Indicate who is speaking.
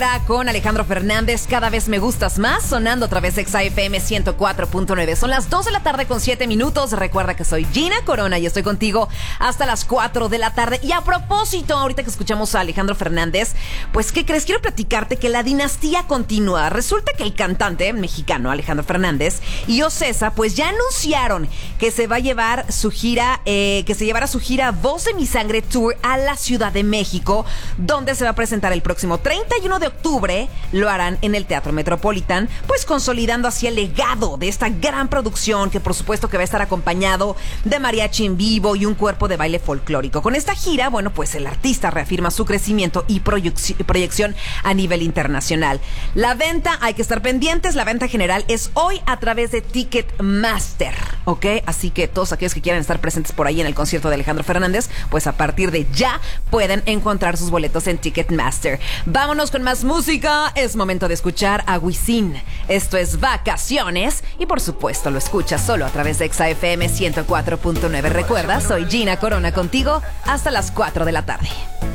Speaker 1: Con Alejandro Fernández, Cada vez me gustas más, sonando a través de XFM 104.9. Son las 2 de la tarde con 7 minutos. Recuerda que soy Gina Corona y estoy contigo hasta las 4 de la tarde. Y a propósito, ahorita que escuchamos a Alejandro Fernández, pues, ¿qué crees? Quiero platicarte que la dinastía continúa. Resulta que el cantante mexicano Alejandro Fernández y Ocesa, pues ya anunciaron que se va a llevar su gira, que se llevará su gira Voz de mi Sangre Tour a la Ciudad de México, donde se va a presentar el próximo 31 de octubre. Lo harán en el Teatro Metropolitan, pues consolidando así el legado de esta gran producción, que por supuesto que va a estar acompañado de mariachi en vivo y un cuerpo de baile folclórico. Con esta gira, bueno, pues el artista reafirma su crecimiento y proyección a nivel internacional. La venta, hay que estar pendientes, la venta general es hoy a través de Ticketmaster, ¿ok? Así que todos aquellos que quieran estar presentes por ahí en el concierto de Alejandro Fernández, pues a partir de ya pueden encontrar sus boletos en Ticketmaster. Vámonos con más música. Es momento de escuchar a Wisin. Esto es Vacaciones y por supuesto lo escuchas solo a través de XFM 104.9. Recuerda, soy Gina Corona contigo hasta las 4 de la tarde.